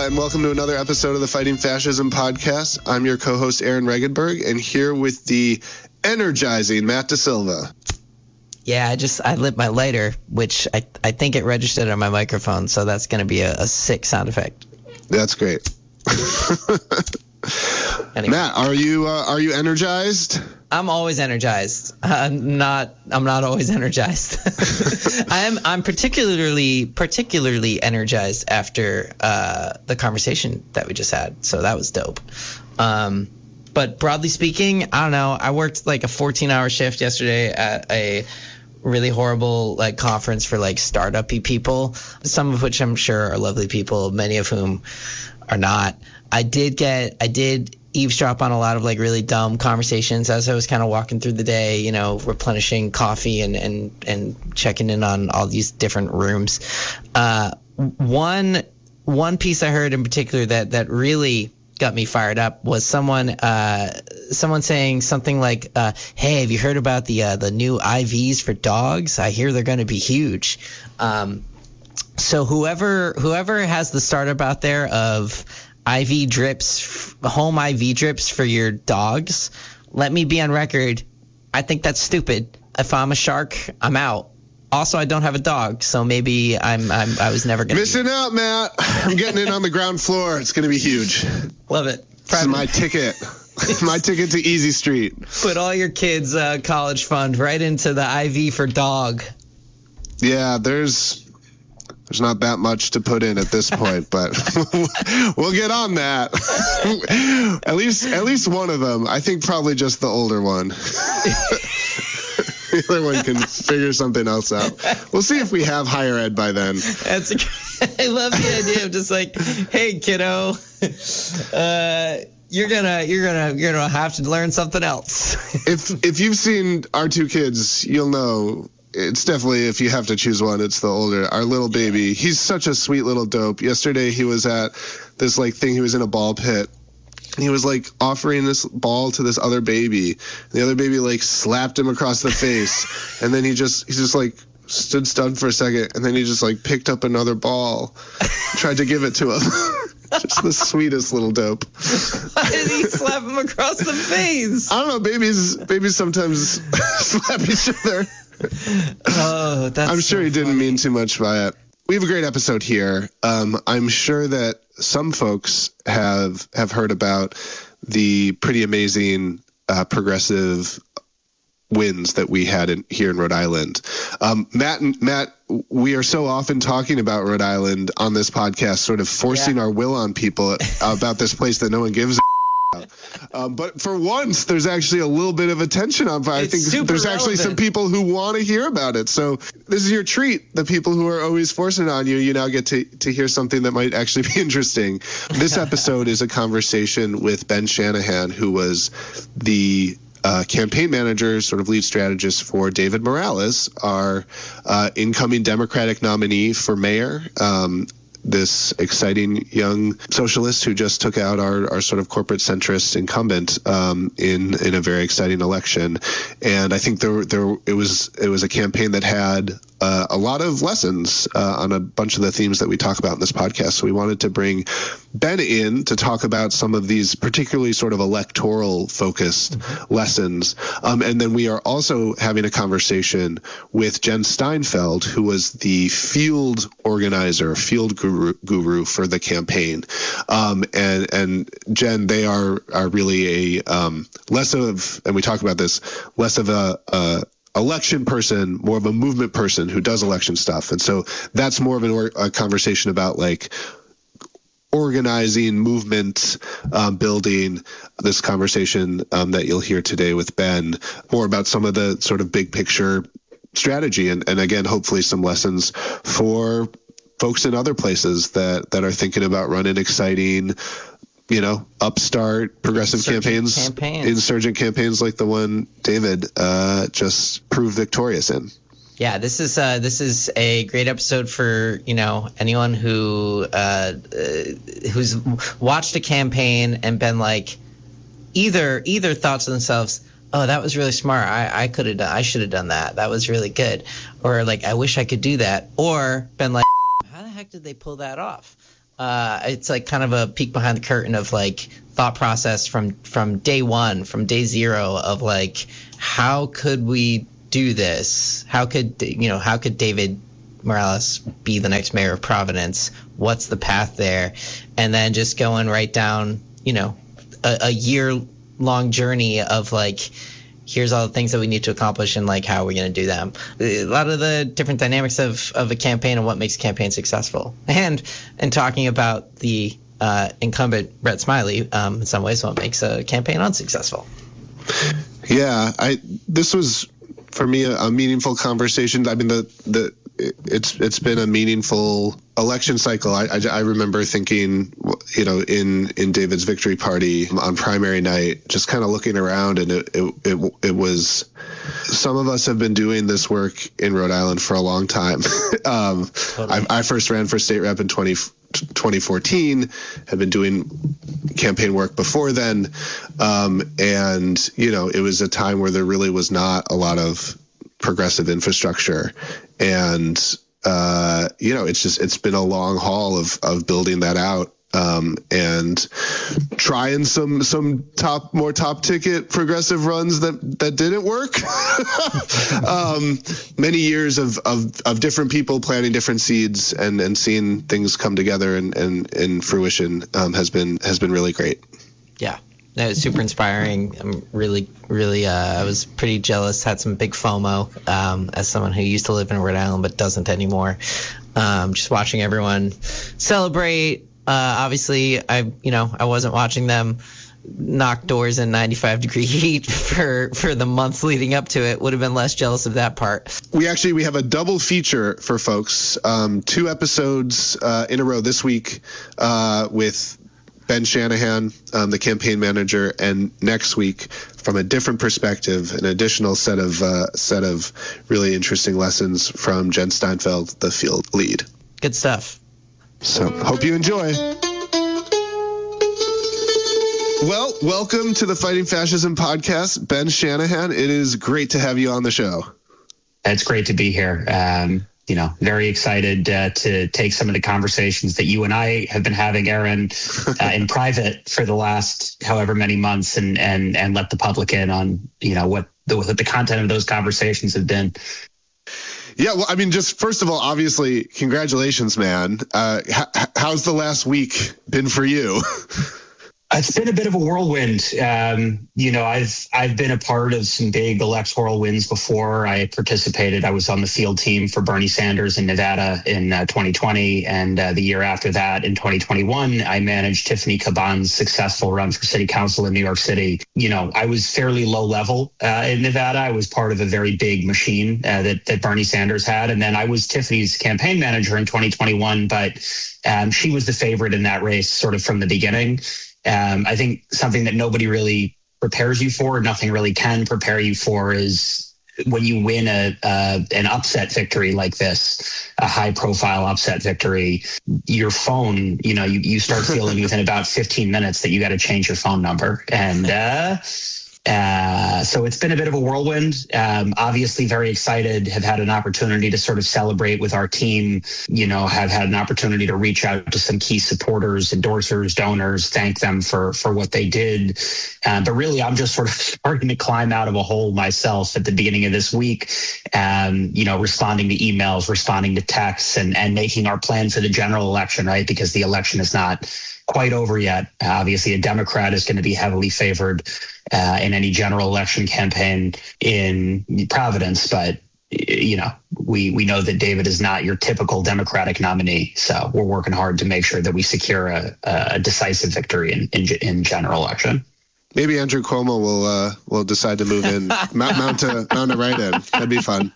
and welcome to another episode of the Fighting Fascism podcast. I'm your co-host, Aaron Regenberg, and here with the energizing Matt DeSilva. Yeah, I lit my lighter, which I think it registered on my microphone, so that's going to be a sick sound effect. That's great. Anyway. Matt, are you energized? I'm always energized. I'm not always energized. I'm particularly energized after the conversation that we just had. So that was dope. But broadly speaking, I don't know. I worked like a 14-hour shift yesterday at a really horrible like conference for like startup-y people, some of which I'm sure are lovely people, many of whom are not. I did eavesdrop on a lot of like really dumb conversations as I was kind of walking through the day, you know, replenishing coffee and checking in on all these different rooms. One piece I heard in particular that really got me fired up was someone saying something like, hey, have you heard about the new IVs for dogs? I hear they're going to be huge. So whoever has the startup out there of IV drips, home IV drips for your dogs, let me be on record. I think that's stupid. If I'm a shark, I'm out. Also, I don't have a dog, so maybe I was never going to. Missing out, Matt. I'm getting in on the ground floor. It's going to be huge. Love it. This is my ticket. My ticket to Easy Street. Put all your kids' college fund right into the IV for dog. Yeah, there's not that much to put in at this point, but we'll get on that. at least one of them. I think probably just the older one. The other one can figure something else out. We'll see if we have higher ed by then. I love the idea of just like, hey, kiddo, you're gonna have to learn something else. If you've seen our two kids, you'll know. It's definitely, if you have to choose one, it's the older. Our little baby, he's such a sweet little dope. Yesterday he was at this like thing, he was in a ball pit. And he was like offering this ball to this other baby. And the other baby like slapped him across the face. And then he just like stood stunned for a second. And then he just like picked up another ball, tried to give it to him. Just the sweetest little dope. Why did he slap him across the face? I don't know. Babies sometimes slap each other. Oh, that's I'm sure so he didn't funny. mean too much by it. We have a great episode here. I'm sure that some folks have heard about the pretty amazing progressive wins that we had here in Rhode Island. Matt, we are so often talking about Rhode Island on this podcast, sort of forcing our will on people about this place that no one gives a but for once, there's actually a little bit of attention on it. I think there's actually some people who want to hear about it. So this is your treat. The people who are always forcing it on you, you now get to hear something that might actually be interesting. This episode is a conversation with Ben Shanahan, who was the campaign manager, sort of lead strategist for David Morales, our incoming Democratic nominee for mayor. This exciting young socialist who just took out our sort of corporate centrist incumbent in a very exciting election. And I think it was a campaign that had a lot of lessons on a bunch of the themes that we talk about in this podcast. So we wanted to bring Ben in to talk about some of these particularly sort of electoral focused lessons. And then we are also having a conversation with Jen Steinfeld, who was the field organizer, field guru for the campaign. And Jen, they are really a less of, and we talk about this, less of a election person, more of a movement person who does election stuff. And so that's more of a conversation about like organizing, movement, building. This conversation that you'll hear today with Ben, more about some of the sort of big picture strategy and again, hopefully some lessons for folks in other places that are thinking about running exciting, upstart progressive campaigns, insurgent campaigns like the one David just proved victorious in. Yeah, this is a great episode for anyone who's watched a campaign and been like either thought to themselves, oh, that was really smart, I should have done that, that was really good, or like I wish I could do that, or been like, how the heck did they pull that off? It's like kind of a peek behind the curtain of like thought process from day one, from day zero of like, how could we do this? How could David Morales be the next mayor of Providence? What's the path there? And then just going right down, a year-long journey of like, here's all the things that we need to accomplish and like how are we going to do them. A lot of the different dynamics of a campaign and what makes a campaign successful. And talking about the incumbent Brett Smiley, in some ways what makes a campaign unsuccessful. Yeah, this was for me a meaningful conversation. I mean, it's been a meaningful election cycle. I remember thinking, in David's victory party on primary night, just kind of looking around, and it was, some of us have been doing this work in Rhode Island for a long time. Totally. I first ran for state rep in 2014, had been doing campaign work before then. And, it was a time where there really was not a lot of progressive infrastructure. And, it's been a long haul of building that out. And trying some more top ticket progressive runs that didn't work. Many years of different people planting different seeds and seeing things come together and in fruition has been really great. Yeah. That was super inspiring. I'm really, I was pretty jealous, had some big FOMO as someone who used to live in Rhode Island but doesn't anymore. Just watching everyone celebrate. Obviously, I wasn't watching them knock doors in 95-degree heat for the months leading up to it. Would have been less jealous of that part. We have a double feature for folks. 2 episodes in a row this week with Ben Shanahan, the campaign manager, and next week from a different perspective, an additional set of really interesting lessons from Jen Steinfeld, the field lead. Good stuff. So hope you enjoy. Well, welcome to the Fighting Fascism podcast, Ben Shanahan. It is great to have you on the show. It's great to be here. Very excited to take some of the conversations that you and I have been having, Aaron, in private for the last however many months, and let the public in on what the content of those conversations have been. Yeah, well, I mean, just first of all, obviously, congratulations, man. How's the last week been for you? It's been a bit of a whirlwind. I've been a part of some big electoral wins before. I was on the field team for Bernie Sanders in Nevada in 2020. And the year after that, in 2021, I managed Tiffany Caban's successful run for city council in New York City. I was fairly low level in Nevada. I was part of a very big machine that Bernie Sanders had. And then I was Tiffany's campaign manager in 2021, but she was the favorite in that race sort of from the beginning. I think something that nobody really prepares you for, nothing really can prepare you for, is when you win an upset victory like this, a high profile upset victory, your phone, you start feeling within about 15 minutes that you got to change your phone number. And so it's been a bit of a whirlwind. Obviously very excited, have had an opportunity to sort of celebrate with our team, have had an opportunity to reach out to some key supporters, endorsers, donors, thank them for what they did. But really, I'm just sort of starting to climb out of a hole myself at the beginning of this week, responding to emails, responding to texts, and making our plan for the general election, right? Because the election is not quite over yet. Obviously, a Democrat is going to be heavily favored in any general election campaign in Providence, but we know that David is not your typical Democratic nominee, so we're working hard to make sure that we secure a decisive victory in general election. Maybe Andrew Cuomo will decide to move in, mount a write-in. That'd be fun.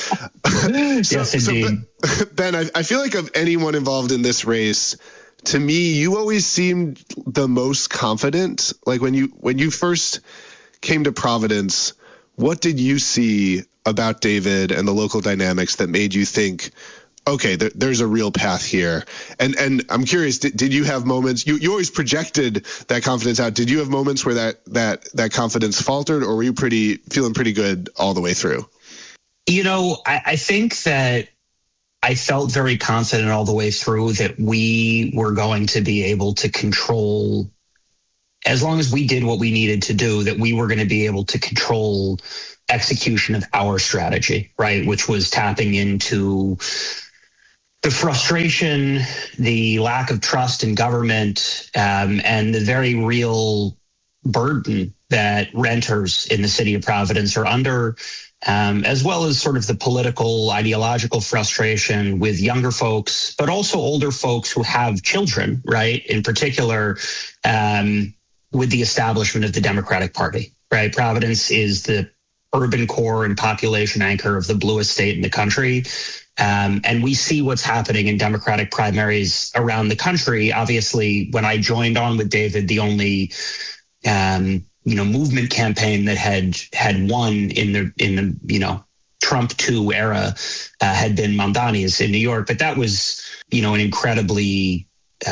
Yes, indeed. So, Ben, I feel like of anyone involved in this race, to me, you always seemed the most confident. Like when you first came to Providence, what did you see about David and the local dynamics that made you think, okay, there's a real path here? And I'm curious, did you have moments? You always projected that confidence out. Did you have moments where that confidence faltered, or were you feeling pretty good all the way through? I think that I felt very confident all the way through that we were going to be able to control, as long as we did what we needed to do, that we were going to be able to control execution of our strategy, right? Which was tapping into the frustration, the lack of trust in government, and the very real burden that renters in the city of Providence are under, as well as sort of the political, ideological frustration with younger folks, but also older folks who have children, right? In particular, with the establishment of the Democratic Party, right? Providence is the urban core and population anchor of the bluest state in the country. And we see what's happening in Democratic primaries around the country. Obviously, when I joined on with David, the only movement campaign that had won in the Trump 2 era had been Mamdani's in New York. But that was, an incredibly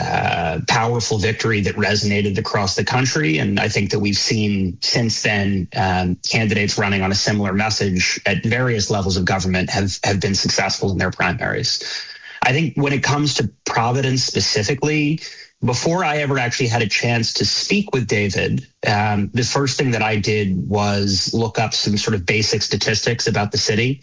powerful victory that resonated across the country. And I think that we've seen since then candidates running on a similar message at various levels of government have been successful in their primaries. I think when it comes to Providence specifically, before I ever actually had a chance to speak with David, the first thing that I did was look up some sort of basic statistics about the city.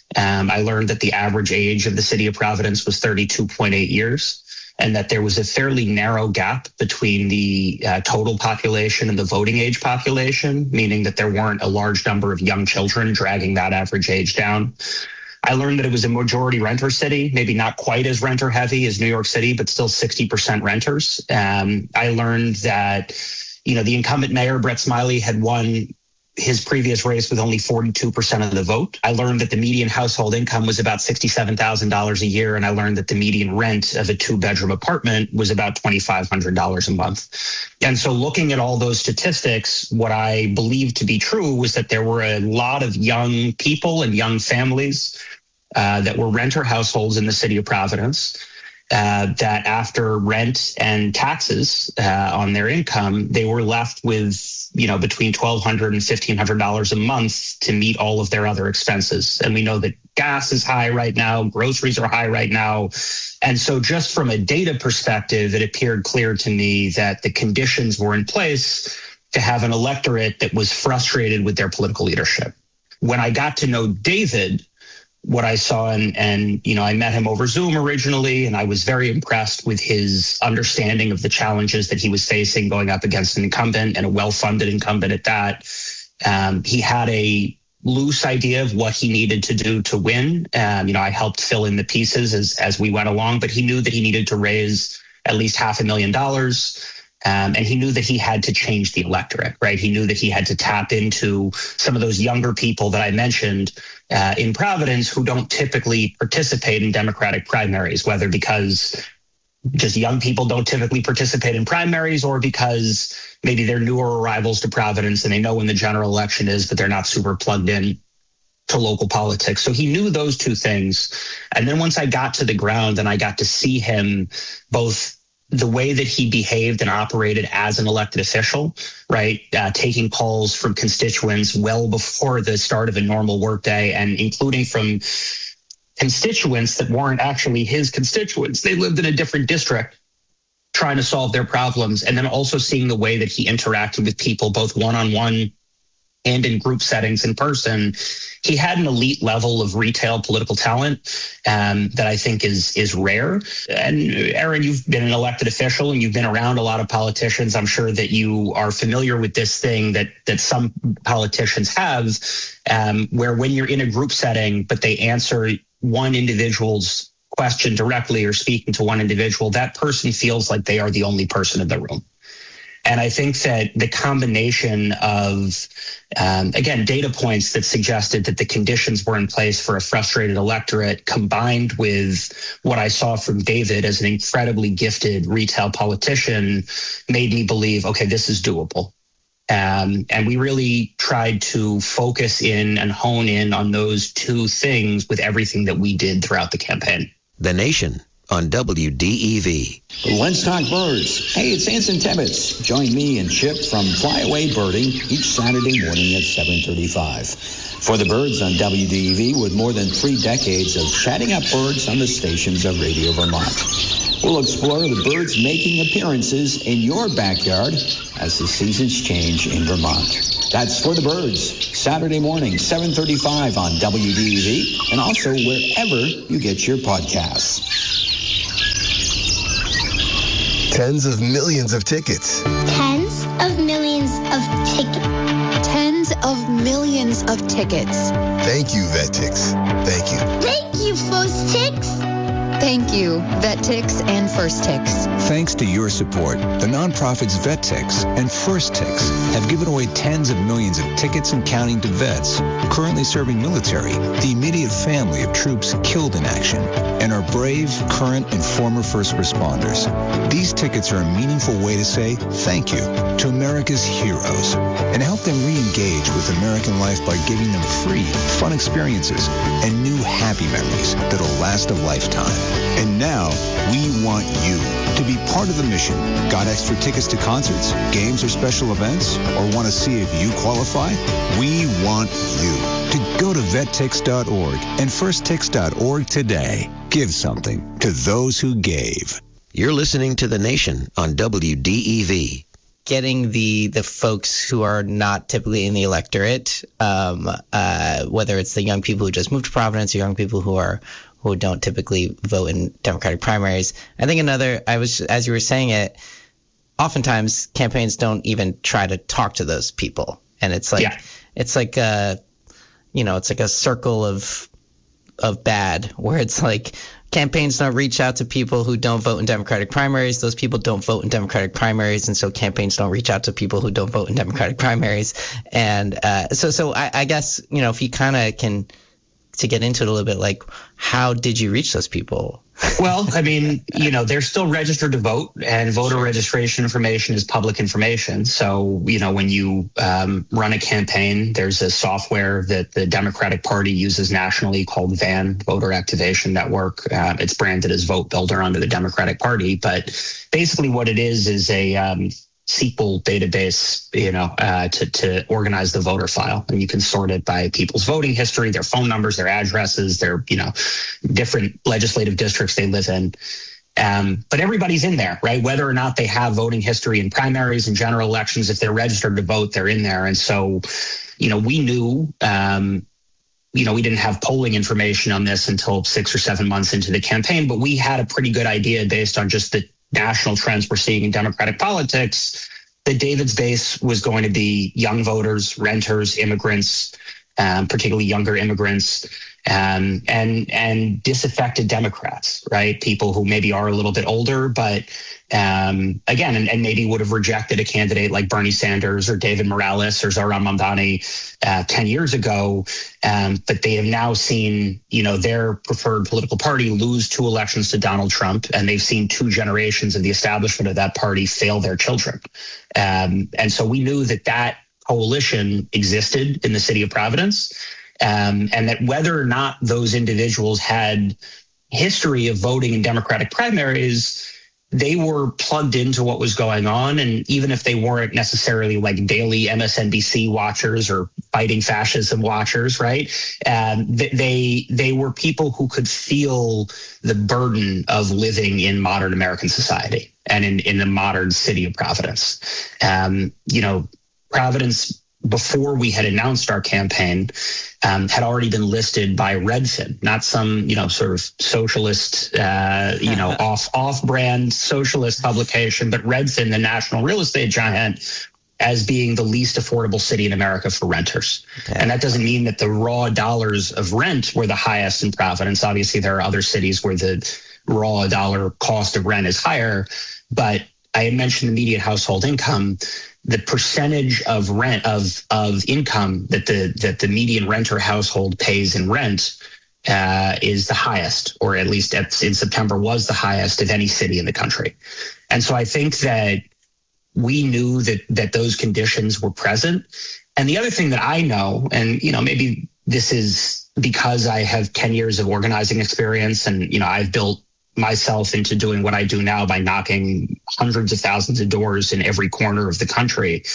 I learned that the average age of the city of Providence was 32.8 years. And that there was a fairly narrow gap between the total population and the voting age population, meaning that there weren't a large number of young children dragging that average age down. I learned that it was a majority renter city, maybe not quite as renter heavy as New York City, but still 60% renters. I learned that, the incumbent mayor, Brett Smiley, had won his previous race with only 42% of the vote. I learned that the median household income was about $67,000 a year, and I learned that the median rent of a 2-bedroom apartment was about $2,500 a month. And so looking at all those statistics, what I believed to be true was that there were a lot of young people and young families that were renter households in the city of Providence, that after rent and taxes on their income, they were left with between $1,200 and $1,500 a month to meet all of their other expenses. And we know that gas is high right now, groceries are high right now. And so just from a data perspective, it appeared clear to me that the conditions were in place to have an electorate that was frustrated with their political leadership. When I got to know David, what I saw, and I met him over Zoom originally, and I was very impressed with his understanding of the challenges that he was facing going up against an incumbent, and a well-funded incumbent at that. He had a loose idea of what he needed to do to win. I helped fill in the pieces as we went along, but he knew that he needed to raise at least $500,000. And he knew that he had to change the electorate, right? He knew that he had to tap into some of those younger people that I mentioned in Providence who don't typically participate in Democratic primaries, whether because just young people don't typically participate in primaries or because maybe they're newer arrivals to Providence and they know when the general election is, but they're not super plugged in to local politics. So he knew those two things. And then once I got to the ground and I got to see him, both the way that he behaved and operated as an elected official, right? Taking calls from constituents well before the start of a normal workday, and including from constituents that weren't actually his constituents. They lived in a different district trying to solve their problems. And then also seeing the way that he interacted with people, both one-on-one and in group settings in person. He had an elite level of retail political talent that I think is rare. And Aaron, you've been an elected official and you've been around a lot of politicians. I'm sure that you are familiar with this thing that some politicians have, where when you're in a group setting, but they answer one individual's question directly or speaking to one individual, that person feels like they are the only person in the room. And I think that the combination of, again, data points that suggested that the conditions were in place for a frustrated electorate, combined with what I saw from David as an incredibly gifted retail politician, made me believe, okay, this is doable. And we really tried to focus in and hone in on those two things with everything that we did throughout the campaign. The Nation on WDEV. Let's talk birds. Hey, it's Anson Tibbetts. Join me and Chip from Flyaway Birding each Saturday morning at 7:35. For the Birds on WDEV, with more than 3 decades of chatting up birds on the stations of Radio Vermont. We'll explore the birds making appearances in your backyard as the seasons change in Vermont. That's For the Birds, Saturday morning, 7:35 on WDEV, and also wherever you get your podcasts. Tens of millions of tickets. Tens of millions of tickets. Tens of millions of tickets. Thank you, VetTix. Thank you. Thank you, First-Tix. Thank you, VetTix and First-Tix. Thanks to your support, the nonprofits VetTix and First-Tix have given away tens of millions of tickets and counting to vets currently serving military, the immediate family of troops killed in action, and our brave, current, and former first responders. These tickets are a meaningful way to say thank you to America's heroes and help them re-engage with American life by giving them free, fun experiences and new happy memories that'll last a lifetime. And now, we want you to be part of the mission. Got extra tickets to concerts, games, or special events? Or want to see if you qualify? We want you to go to vettix.org and firsttix.org today. Give something to those who gave. You're listening to The Nation on WDEV. Getting the folks who are not typically in the electorate, whether it's the young people who just moved to Providence or young people who don't typically vote in Democratic primaries. I think as you were saying it, oftentimes campaigns don't even try to talk to those people. And it's like, it's like a circle of bad, where it's like campaigns don't reach out to people who don't vote in Democratic primaries. Those people don't vote in Democratic primaries. And so campaigns don't reach out to people who don't vote in Democratic primaries. And so I guess, if you kind of can, to get into it a little bit, like, how did you reach those people? Well, I mean, they're still registered to vote, and voter registration information is public information. So, when you run a campaign, there's a software that the Democratic Party uses nationally called VAN, Voter Activation Network. It's branded as Vote Builder under the Democratic Party. But basically what it is a SQL database, to organize the voter file. And you can sort it by people's voting history, their phone numbers, their addresses, their, different legislative districts they live in. But everybody's in there, right? Whether or not they have voting history in primaries and general elections, if they're registered to vote, they're in there. And so, we knew, we didn't have polling information on this until 6 or 7 months into the campaign, but we had a pretty good idea based on just the national trends we're seeing in Democratic politics, that David's base was going to be young voters, renters, immigrants, particularly younger immigrants, and disaffected Democrats, right? People who maybe are a little bit older, but again, and maybe would have rejected a candidate like Bernie Sanders or David Morales or Zohran Mamdani 10 years ago. But they have now seen, their preferred political party lose 2 elections to Donald Trump, and they've seen 2 generations of the establishment of that party fail their children. And so we knew that coalition existed in the city of Providence. And that whether or not those individuals had history of voting in Democratic primaries, they were plugged into what was going on. And even if they weren't necessarily like daily MSNBC watchers or fighting fascism watchers, right? They were people who could feel the burden of living in modern American society and in the modern city of Providence. Providence, before we had announced our campaign, had already been listed by Redfin, not some, sort of socialist, off-brand socialist publication, but Redfin, the national real estate giant, as being the least affordable city in America for renters. Okay. And that doesn't mean that the raw dollars of rent were the highest in Providence. Obviously, there are other cities where the raw dollar cost of rent is higher, but I had mentioned the median household income. The percentage of rent of income that the median renter household pays in rent is the highest, or at least in September was the highest of any city in the country. And so I think that we knew that those conditions were present. And the other thing that I know, and maybe this is because I have 10 years of organizing experience, and I've built myself into doing what I do now by knocking hundreds of thousands of doors in every corner of the country.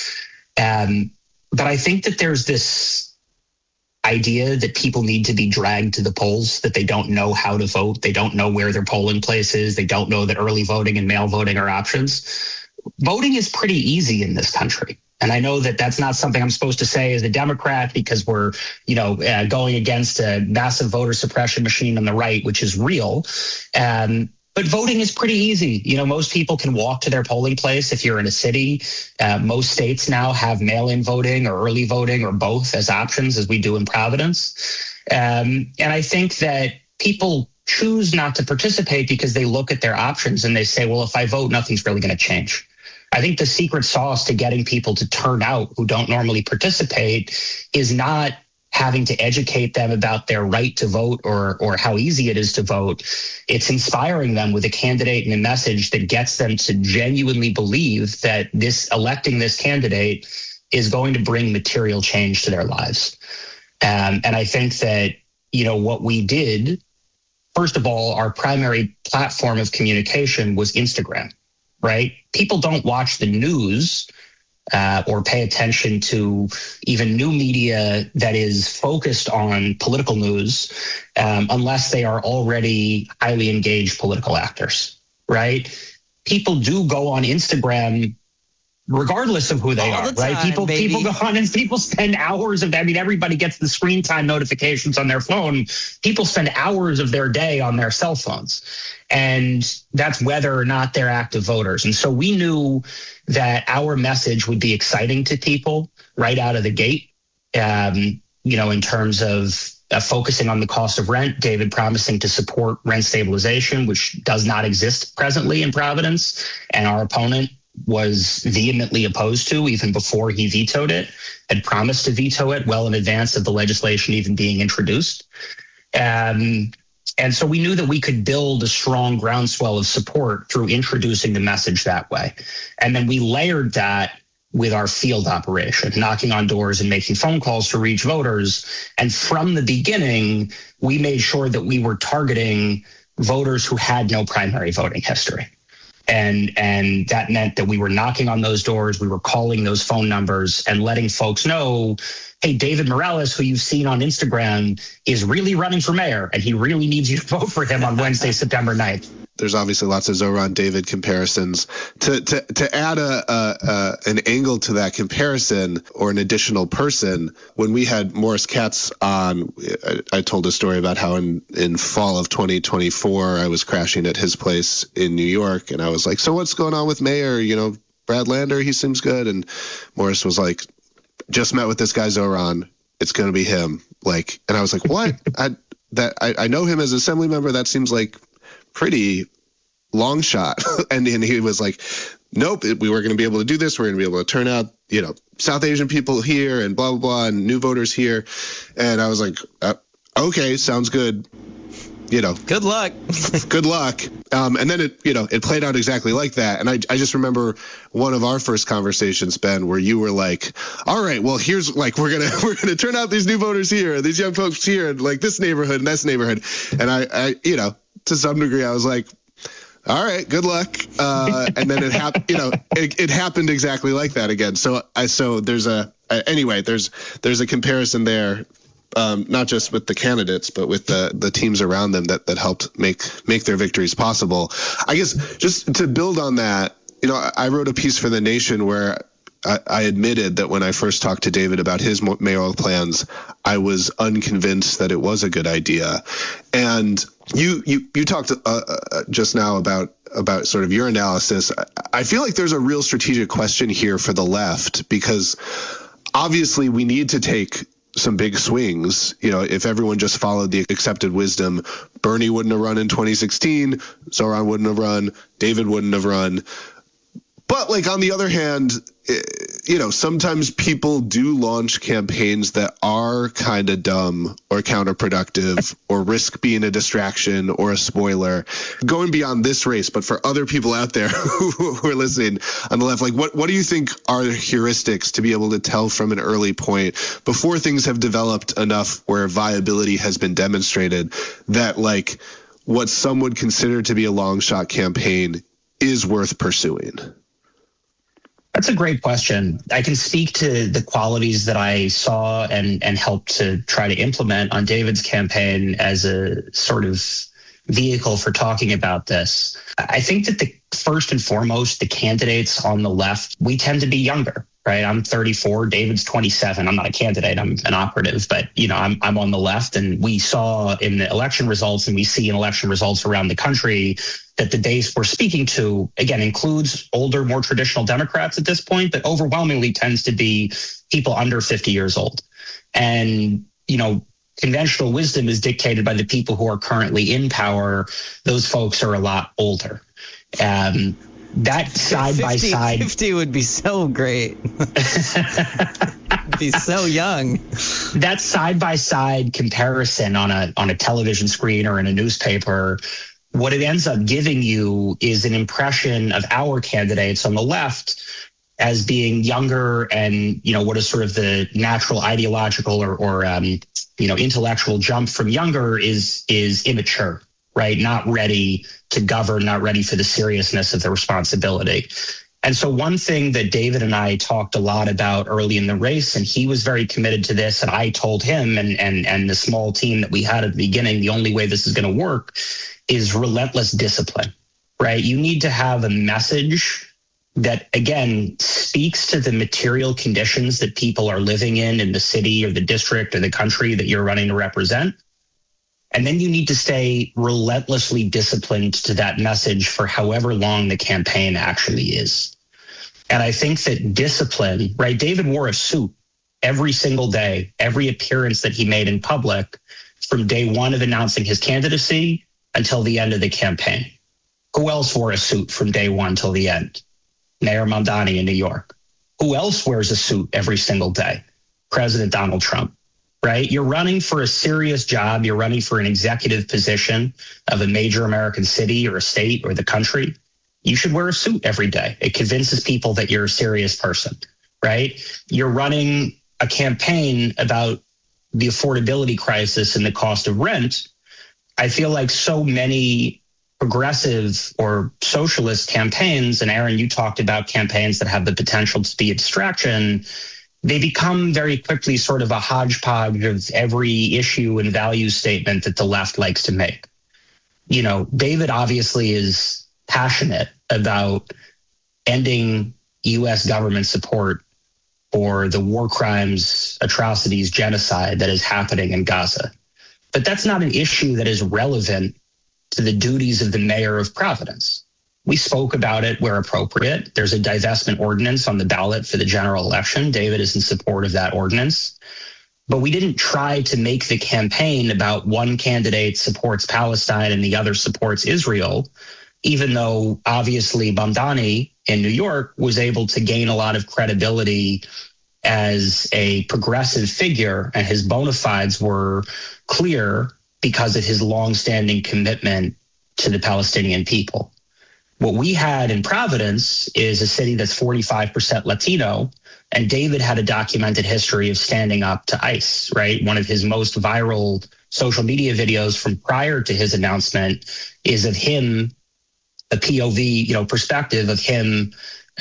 But I think that there's this idea that people need to be dragged to the polls, that they don't know how to vote. They don't know where their polling place is. They don't know that early voting and mail voting are options. Voting is pretty easy in this country. And I know that that's not something I'm supposed to say as a Democrat, because we're, going against a massive voter suppression machine on the right, which is real. But voting is pretty easy. Most people can walk to their polling place if you're in a city. Most states now have mail-in voting or early voting or both as options, as we do in Providence. And I think that people choose not to participate because they look at their options and they say, well, if I vote, nothing's really going to change. I think the secret sauce to getting people to turn out who don't normally participate is not having to educate them about their right to vote or how easy it is to vote. It's inspiring them with a candidate and a message that gets them to genuinely believe that electing this candidate is going to bring material change to their lives. And I think that, what we did, first of all, our primary platform of communication was Instagram. Right? People don't watch the news or pay attention to even new media that is focused on political news unless they are already highly engaged political actors. Right? People do go on Instagram regardless of who they are, right? People go on and people spend hours of, everybody gets the screen time notifications on their phone. People spend hours of their day on their cell phones. And that's whether or not they're active voters. And so we knew that our message would be exciting to people right out of the gate, in terms of focusing on the cost of rent, David promising to support rent stabilization, which does not exist presently in Providence. And our opponent was vehemently opposed to even before he vetoed it, had promised to veto it well in advance of the legislation even being introduced. And so we knew that we could build a strong groundswell of support through introducing the message that way. And then we layered that with our field operation, knocking on doors and making phone calls to reach voters. And from the beginning, we made sure that we were targeting voters who had no primary voting history. And that meant that we were knocking on those doors, we were calling those phone numbers and letting folks know, hey, David Morales, who you've seen on Instagram, is really running for mayor, and he really needs you to vote for him on Wednesday, September 9th. There's obviously lots of Zoran David comparisons. To add an angle to that comparison or an additional person, when we had Morris Katz on, I told a story about how in fall of 2024, I was crashing at his place in New York, and I was like, so what's going on with Mayor? Brad Lander, he seems good. And Morris was like, just met with this guy Zoran. It's going to be him. And I was like, what? I know him as an assembly member. That seems like pretty long shot. and he was like, nope, we were going to be able to do this. We're going to be able to turn out, South Asian people here and blah, blah, blah, and new voters here. And I was like, okay, sounds good. Good luck. Good luck. And then it played out exactly like that. And I just remember one of our first conversations, Ben, where you were like, all right, well, here's we're going to turn out these new voters here, these young folks here, and this neighborhood and this neighborhood. And I to some degree, I was like, all right, good luck. And then it happened, it happened exactly like that again. So there's there's a comparison there. Not just with the candidates, but with the teams around them that helped make their victories possible. I guess just to build on that, I wrote a piece for The Nation where I admitted that when I first talked to David about his mayoral plans, I was unconvinced that it was a good idea. And you talked just now about sort of your analysis. I feel like there's a real strategic question here for the left, because obviously we need to take some big swings. If everyone just followed the accepted wisdom, Bernie wouldn't have run in 2016, Zoran wouldn't have run, David wouldn't have run. But on the other hand, sometimes people do launch campaigns that are kind of dumb or counterproductive or risk being a distraction or a spoiler. Going beyond this race, but for other people out there who are listening on the left, what do you think are heuristics to be able to tell from an early point before things have developed enough where viability has been demonstrated that what some would consider to be a long shot campaign is worth pursuing? That's a great question. I can speak to the qualities that I saw and helped to try to implement on David's campaign as a sort of vehicle for talking about this. I think that first and foremost, the candidates on the left, we tend to be younger, right? I'm 34, David's 27. I'm not a candidate, I'm an operative, but I'm on the left, and we saw in the election results, and we see in election results around the country, that the base we're speaking to, again, includes older, more traditional Democrats at this point, but overwhelmingly tends to be people under 50 years old. And, conventional wisdom is dictated by the people who are currently in power. Those folks are a lot older. That side by side, 50 would be so great. Be so young. That side by side comparison on a television screen or in a newspaper, what it ends up giving you is an impression of our candidates on the left as being younger, and what is sort of the natural ideological or intellectual jump from younger is immature, right? Not ready to govern, not ready for the seriousness of the responsibility. And so one thing that David and I talked a lot about early in the race, and he was very committed to this, and I told him and the small team that we had at the beginning, the only way this is going to work is relentless discipline, right? You need to have a message that, again, speaks to the material conditions that people are living in the city or the district or the country that you're running to represent. And then you need to stay relentlessly disciplined to that message for however long the campaign actually is. And I think that discipline, right? David wore a suit every single day, every appearance that he made in public from day one of announcing his candidacy until the end of the campaign. Who else wore a suit from day one till the end? Mayor Mamdani in New York. Who else wears a suit every single day? President Donald Trump, right? You're running for a serious job. You're running for an executive position of a major American city or a state or the country. You should wear a suit every day. It convinces people that you're a serious person, right? You're running a campaign about the affordability crisis and the cost of rent. I feel like so many progressive or socialist campaigns, and Aaron, you talked about campaigns that have the potential to be a distraction, they become very quickly sort of a hodgepodge of every issue and value statement that the left likes to make. David obviously is passionate about ending U.S. government support for the war crimes, atrocities, genocide that is happening in Gaza. But that's not an issue that is relevant to the duties of the mayor of Providence. We spoke about it where appropriate. There's a divestment ordinance on the ballot for the general election. David is in support of that ordinance. But we didn't try to make the campaign about one candidate supports Palestine and the other supports Israel, even though obviously Mamdani in New York was able to gain a lot of credibility as a progressive figure, and his bona fides were clear because of his longstanding commitment to the Palestinian people. What we had in Providence is a city that's 45% Latino, and David had a documented history of standing up to ICE, right? One of his most viral social media videos from prior to his announcement is of him, a POV, perspective of him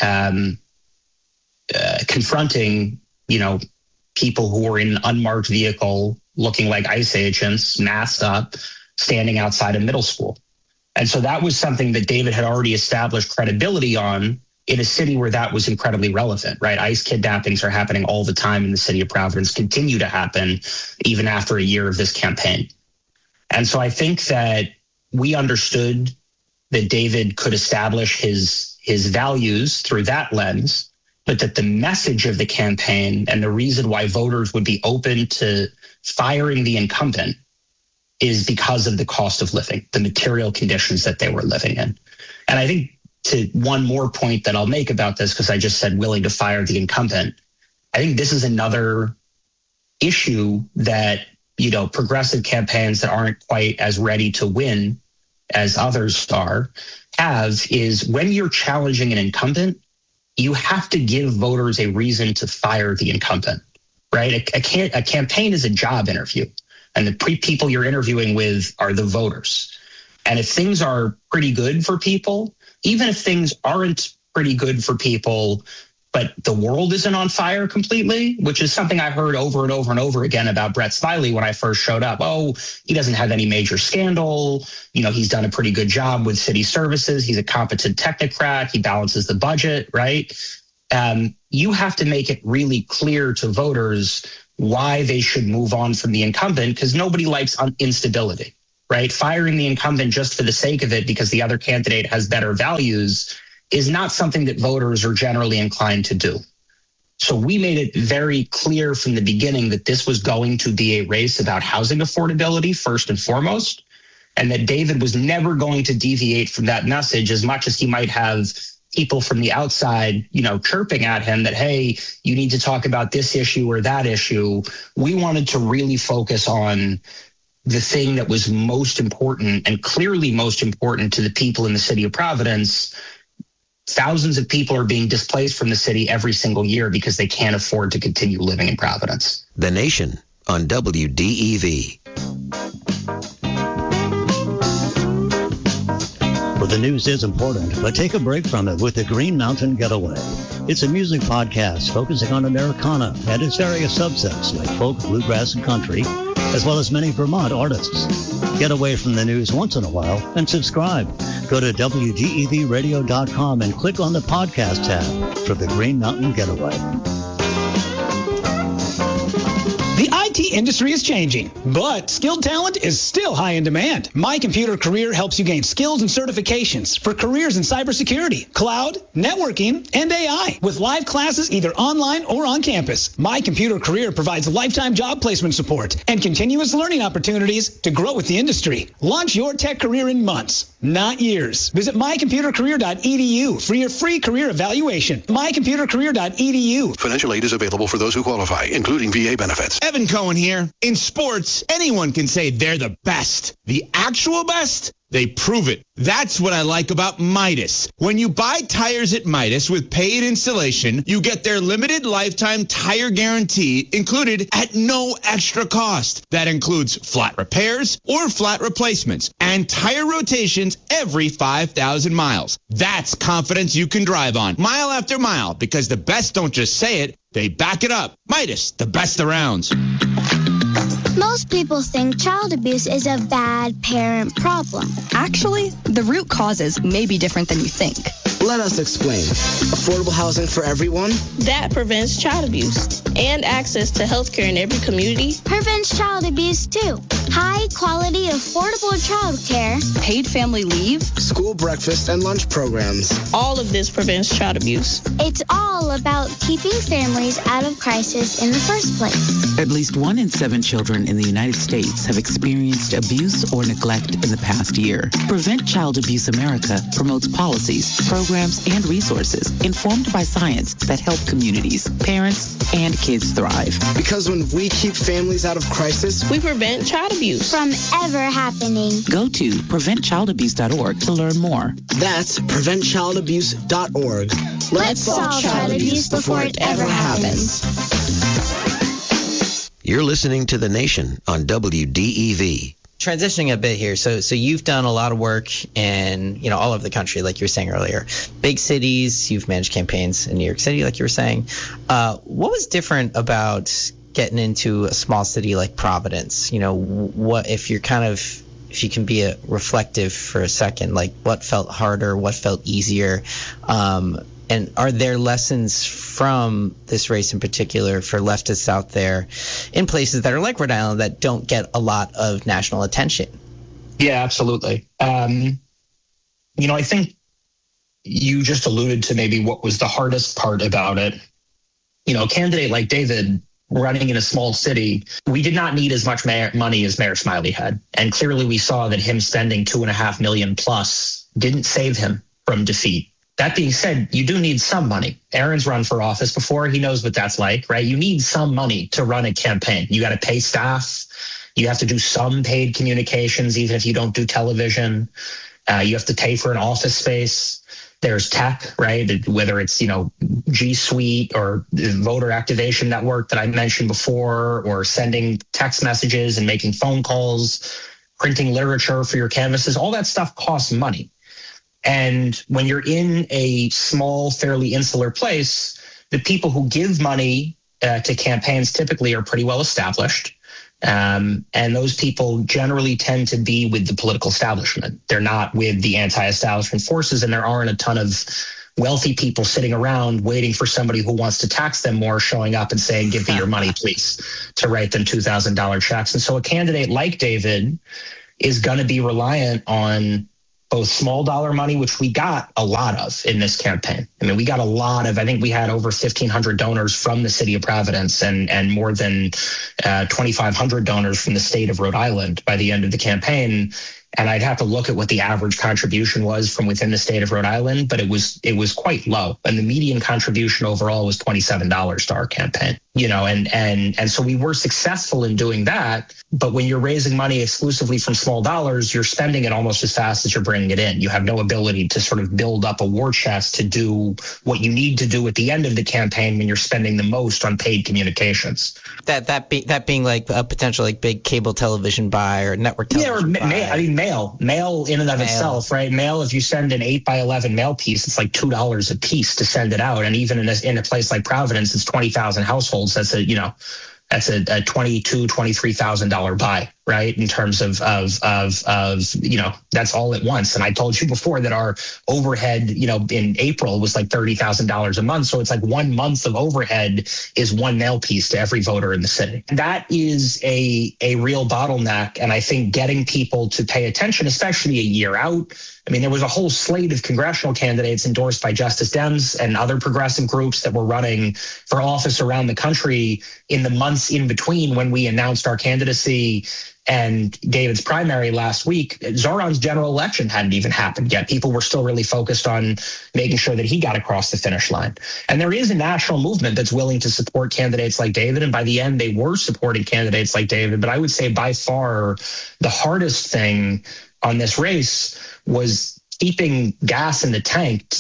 confronting, people who were in an unmarked vehicle looking like ICE agents, masked up, standing outside a middle school. And so that was something that David had already established credibility on in a city where that was incredibly relevant, right? ICE kidnappings are happening all the time in the city of Providence, continue to happen even after a year of this campaign. And so I think that we understood that David could establish his values through that lens, but that the message of the campaign and the reason why voters would be open to firing the incumbent is because of the cost of living, the material conditions that they were living in. And I think to one more point that I'll make about this, because I just said willing to fire the incumbent, I think this is another issue that, progressive campaigns that aren't quite as ready to win as others are have, is when you're challenging an incumbent, you have to give voters a reason to fire the incumbent, right? A campaign is a job interview, and the people you're interviewing with are the voters. And if things are pretty good for people, even if things aren't pretty good for people, but the world isn't on fire completely, which is something I heard over and over and over again about Brett Smiley when I first showed up. Oh, he doesn't have any major scandal. He's done a pretty good job with city services. He's a competent technocrat. He balances the budget, right? You have to make it really clear to voters why they should move on from the incumbent, because nobody likes instability, right? Firing the incumbent just for the sake of it because the other candidate has better values is not something that voters are generally inclined to do. So we made it very clear from the beginning that this was going to be a race about housing affordability first and foremost, and that David was never going to deviate from that message as much as he might have people from the outside, chirping at him that, hey, you need to talk about this issue or that issue. We wanted to really focus on the thing that was most important and clearly most important to the people in the city of Providence. Thousands of people are being displaced from the city every single year because they can't afford to continue living in Providence. The Nation on WDEV. Well, the news is important, but take a break from it with the Green Mountain Getaway. It's a music podcast focusing on Americana and its various subsets like folk, bluegrass, and country, as well as many Vermont artists. Get away from the news once in a while and subscribe. Go to WDEVradio.com and click on the podcast tab for the Green Mountain Getaway. The IT industry is changing, but skilled talent is still high in demand. My Computer Career helps you gain skills and certifications for careers in cybersecurity, cloud, networking, and AI with live classes either online or on campus. My Computer Career provides lifetime job placement support and continuous learning opportunities to grow with the industry. Launch your tech career in months, not years. Visit mycomputercareer.edu for your free career evaluation. mycomputercareer.edu. Financial aid is available for those who qualify, including VA benefits. Evan Cohen here. In sports, anyone can say they're the best. The actual best? They prove it. That's what I like about Midas. When you buy tires at Midas with paid installation, you get their limited lifetime tire guarantee included at no extra cost. That includes flat repairs or flat replacements and tire rotations every 5,000 miles. That's confidence you can drive on mile after mile, because the best don't just say it, they back it up. Midas, the best around. Most people think child abuse is a bad parent problem. Actually, the root causes may be different than you think. Let us explain. Affordable housing for everyone? That prevents child abuse. And access to health care in every community. Prevents child abuse, too. High quality, affordable child care. Paid family leave. School breakfast and lunch programs. All of this prevents child abuse. It's all about keeping families out of crisis in the first place. At least 1 in 7 children in the United States have experienced abuse or neglect in the past year. Prevent Child Abuse America promotes policies, programs, and resources informed by science that help communities, parents, and kids thrive. Because when we keep families out of crisis, we prevent child abuse from ever happening. Go to preventchildabuse.org to learn more. That's preventchildabuse.org. Let's solve child abuse before it ever happens. You're listening to The Nation on WDEV. Transitioning a bit here, so you've done a lot of work in all over the country, like you were saying earlier. Big cities, you've managed campaigns in New York City, like you were saying. What was different about getting into a small city like Providence? What if you can be reflective for a second, like what felt harder, what felt easier? And are there lessons from this race in particular for leftists out there in places that are like Rhode Island that don't get a lot of national attention? Yeah, absolutely. I think you just alluded to maybe what was the hardest part about it. A candidate like David running in a small city, we did not need as much money as Mayor Smiley had. And clearly we saw that him spending $2.5 million plus didn't save him from defeat. That being said, you do need some money. Aaron's run for office before. He knows what that's like, right? You need some money to run a campaign. You got to pay staff. You have to do some paid communications, even if you don't do television. You have to pay for an office space. There's tech, right? Whether it's, G Suite or the voter activation network that I mentioned before, or sending text messages and making phone calls. printing literature for your canvases, all that stuff costs money. And when you're in a small, fairly insular place, the people who give money to campaigns typically are pretty well established. And those people generally tend to be with the political establishment. They're not with the anti-establishment forces, and there aren't a ton of wealthy people sitting around waiting for somebody who wants to tax them more showing up and saying, give me your money, please, to write them $2,000 checks. And so a candidate like David is going to be reliant on both small dollar money, which we got a lot of in this campaign. I mean, we got a lot of, I think we had over 1,500 donors from the city of Providence and more than 2,500 donors from the state of Rhode Island by the end of the campaign. And I'd have to look at what the average contribution was from within the state of Rhode Island, but it was quite low. And the median contribution overall was $27 to our campaign, and so we were successful in doing that. But when you're raising money exclusively from small dollars, you're spending it almost as fast as you're bringing it in. You have no ability to sort of build up a war chest to do what you need to do at the end of the campaign when you're spending the most on paid communications. That being like a potential like big cable television buy or network television buy. Mail in and of itself, right? Mail, if you send an 8x11 mail piece, it's like $2 a piece to send it out. And even in a place like Providence, it's 20,000 households. That's a $22,000, $23,000 buy, right? In terms of that's all at once. And I told you before that our overhead, in April was like $30,000 a month. So it's like 1 month of overhead is one mail piece to every voter in the city. That is a real bottleneck. And I think getting people to pay attention, especially a year out. I mean, there was a whole slate of congressional candidates endorsed by Justice Dems and other progressive groups that were running for office around the country in the months in between when we announced our candidacy and David's primary last week. Zoran's general election hadn't even happened yet. People were still really focused on making sure that he got across the finish line. And there is a national movement that's willing to support candidates like David. And by the end, they were supporting candidates like David. But I would say by far the hardest thing on this race was keeping gas in the tank,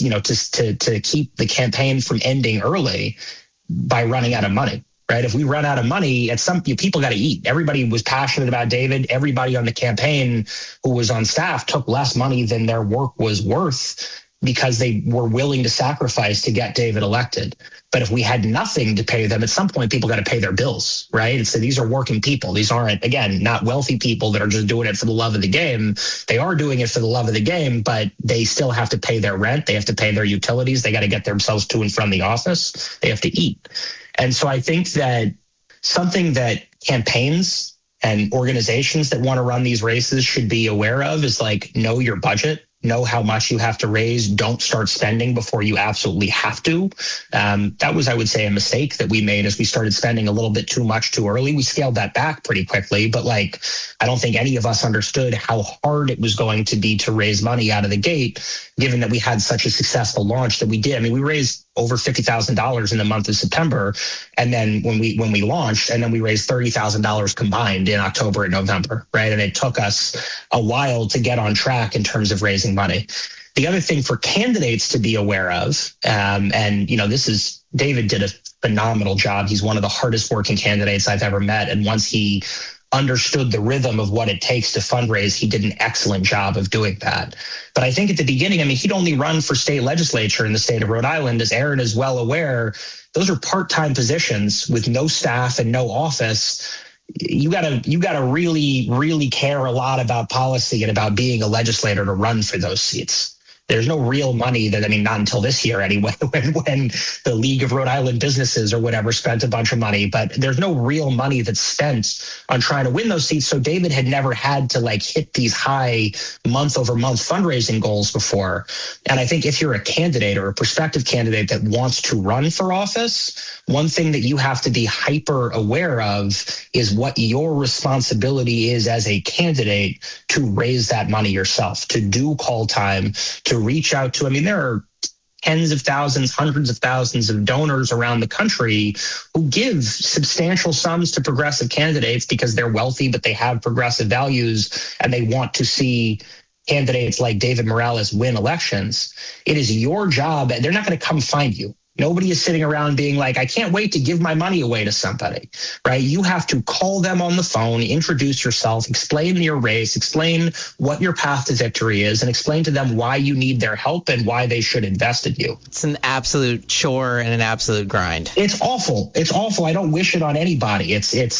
to keep the campaign from ending early by running out of money. Right. If we run out of money, people got to eat. Everybody was passionate about David. Everybody on the campaign who was on staff took less money than their work was worth because they were willing to sacrifice to get David elected. But if we had nothing to pay them, at some point, people got to pay their bills, right? So these are working people. These aren't, again, not wealthy people that are just doing it for the love of the game. They are doing it for the love of the game, but they still have to pay their rent. They have to pay their utilities. They got to get themselves to and from the office. They have to eat. And so I think that something that campaigns and organizations that want to run these races should be aware of is like, know your budget. Know how much you have to raise. Don't start spending before you absolutely have to. That was, I would say, a mistake that we made as we started spending a little bit too much too early. We scaled that back pretty quickly, but I don't think any of us understood how hard it was going to be to raise money out of the gate, given that we had such a successful launch that we did. I mean, we raised over $50,000 in the month of September. And then when we launched, and then we raised $30,000 combined in October and November, right? And it took us a while to get on track in terms of raising money. The other thing for candidates to be aware of, David did a phenomenal job. He's one of the hardest working candidates I've ever met. And once he understood the rhythm of what it takes to fundraise, he did an excellent job of doing that. But I think at the beginning, he'd only run for state legislature in the state of Rhode Island. As Aaron is well aware, those are part-time positions with no staff and no office. You gotta really, really care a lot about policy and about being a legislator to run for those seats. There's no real money not until this year anyway, when the League of Rhode Island Businesses or whatever spent a bunch of money, but there's no real money that's spent on trying to win those seats. So David had never had to hit these high month over month fundraising goals before. And I think if you're a candidate or a prospective candidate that wants to run for office, one thing that you have to be hyper aware of is what your responsibility is as a candidate to raise that money yourself, to do call time, to reach out to, there are tens of thousands, hundreds of thousands of donors around the country who give substantial sums to progressive candidates because they're wealthy, but they have progressive values and they want to see candidates like David Morales win elections. It is your job. They're not going to come find you. Nobody is sitting around being like, I can't wait to give my money away to somebody, right? You have to call them on the phone, introduce yourself, explain your race, explain what your path to victory is, and explain to them why you need their help and why they should invest in you. It's an absolute chore and an absolute grind. It's awful. It's awful. I don't wish it on anybody.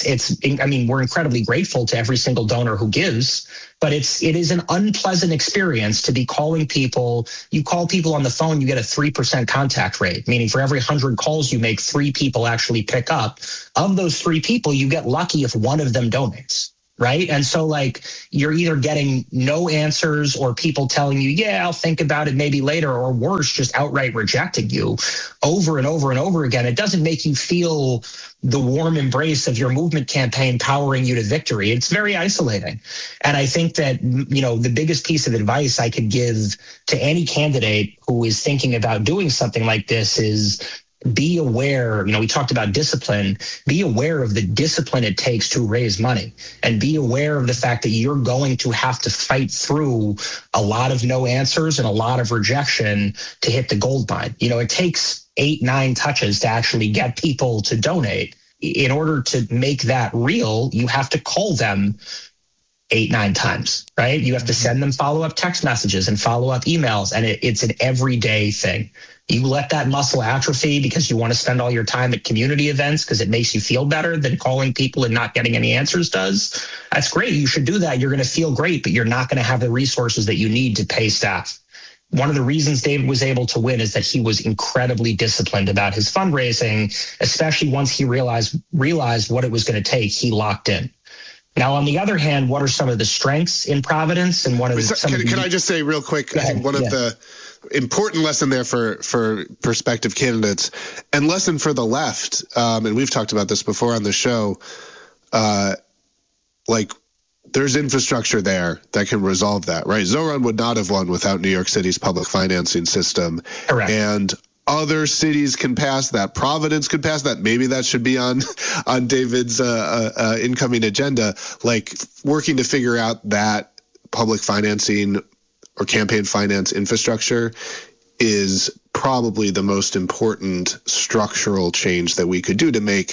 I mean, we're incredibly grateful to every single donor who gives, but it is an unpleasant experience to be calling people. You call people on the phone, you get a 3% contact rate, meaning for every 100 calls you make, 3 people actually pick up. Of those 3 people, you get lucky if one of them donates, right? And so like you're either getting no answers or people telling you, yeah, I'll think about it maybe later, or worse, just outright rejecting you over and over and over again. It doesn't make you feel the warm embrace of your movement campaign powering you to victory. It's very isolating. And I think that, the biggest piece of advice I could give to any candidate who is thinking about doing something like this is be aware. We talked about discipline. Be aware of the discipline it takes to raise money, and be aware of the fact that you're going to have to fight through a lot of no answers and a lot of rejection to hit the gold mine. It takes 8-9 touches to actually get people to donate. In order to make that real, you have to call them 8-9 times, right? You have to send them follow-up text messages and follow-up emails, and it's an everyday thing. You let that muscle atrophy because you want to spend all your time at community events because it makes you feel better than calling people and not getting any answers does. That's great. You should do that. You're going to feel great, but you're not going to have the resources that you need to pay staff. One of the reasons David was able to win is that he was incredibly disciplined about his fundraising, especially once he realized what it was going to take. He locked in. Now, on the other hand, what are some of the strengths in Providence? And one of can I just say real quick? I think one of the important lesson there for prospective candidates and lesson for the left, and we've talked about this before on the show, there's infrastructure there that can resolve that, right? Zoran would not have won without New York City's public financing system. Correct. And other cities can pass that. Providence could pass that. Maybe that should be on David's incoming agenda, like working to figure out that public financing or campaign finance infrastructure is probably the most important structural change that we could do to make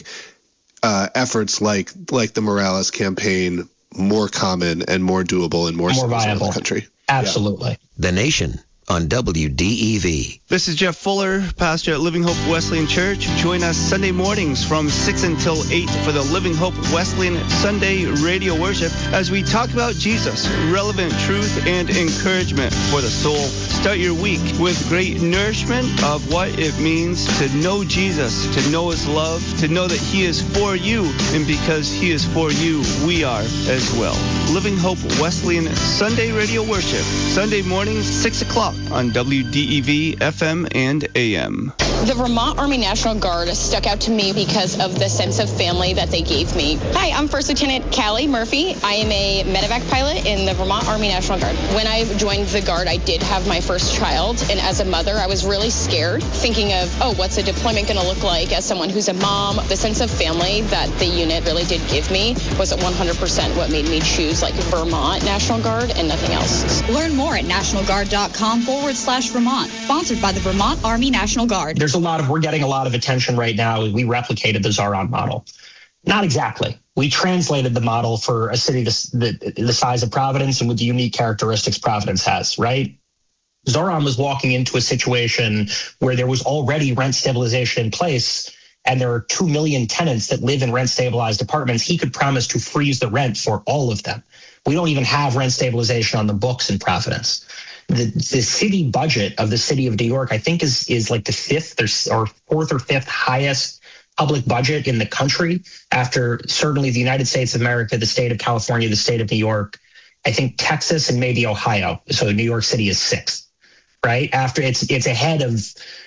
efforts like the Morales campaign more common and more doable and more viable in the country. Absolutely. Yeah. The Nation on WDEV. This is Jeff Fuller, pastor at Living Hope Wesleyan Church. Join us Sunday mornings from 6 until 8 for the Living Hope Wesleyan Sunday radio worship as we talk about Jesus, relevant truth and encouragement for the soul. Start your week with great nourishment of what it means to know Jesus, to know his love, to know that he is for you, and because he is for you, we are as well. Living Hope Wesleyan Sunday radio worship, Sunday mornings, 6 o'clock on WDEV FM and AM. The Vermont Army National Guard stuck out to me because of the sense of family that they gave me. Hi, I'm First Lieutenant Callie Murphy. I am a medevac pilot in the Vermont Army National Guard. When I joined the Guard, I did have my first child, and as a mother, I was really scared, thinking of, what's a deployment going to look like as someone who's a mom? The sense of family that the unit really did give me was 100% what made me choose Vermont National Guard and nothing else. Learn more at nationalguard.com/Vermont, sponsored by the Vermont Army National Guard. We're getting a lot of attention right now. We replicated the Zoran model. Not exactly. We translated the model for a city the size of Providence and with the unique characteristics Providence has, right? Zoran was walking into a situation where there was already rent stabilization in place, and there are 2 million tenants that live in rent-stabilized apartments. He could promise to freeze the rent for all of them. We don't even have rent stabilization on the books in Providence. The city budget of the city of New York, I think, is like the fifth or fourth or fifth highest public budget in the country, after certainly the United States of America, the state of California, the state of New York, I think Texas, and maybe Ohio. So New York City is sixth, right? After it's ahead of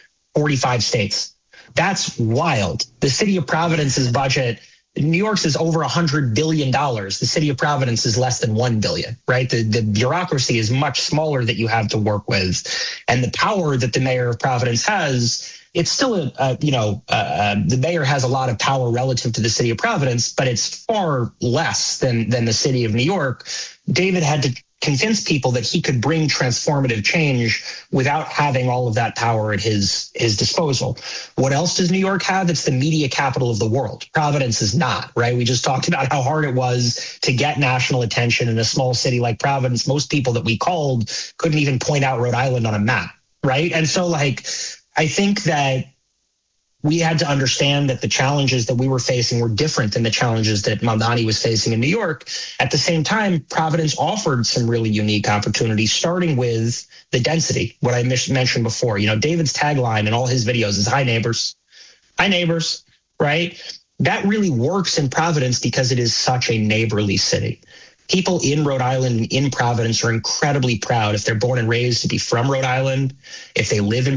45 states. That's wild. The city of Providence's budget, New York's is over $100 billion. The city of Providence is less than $1 billion, right? The bureaucracy is much smaller that you have to work with. And the power that the mayor of Providence has, it's still, the mayor has a lot of power relative to the city of Providence, but it's far less than the city of New York. David had to convince people that he could bring transformative change without having all of that power at his disposal. What else does New York have? It's the media capital of the world. Providence is not, right? We just talked about how hard it was to get national attention in a small city like Providence. Most people that we called couldn't even point out Rhode Island on a map, right? And so, like, I think that we had to understand that the challenges that we were facing were different than the challenges that Mamdani was facing in New York. At the same time, Providence offered some really unique opportunities, starting with the density, what I mentioned before. You know, David's tagline in all his videos is "Hi, neighbors." Hi, neighbors, right? That really works in Providence because it is such a neighborly city. People in Rhode Island, in Providence, are incredibly proud if they're born and raised to be from Rhode Island, if they live in